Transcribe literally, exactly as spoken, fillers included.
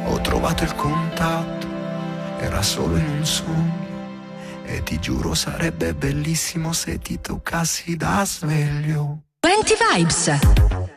Ho trovato il contatto, era solo in un sogno. E ti giuro sarebbe bellissimo se ti toccassi da sveglio. venti Vibes.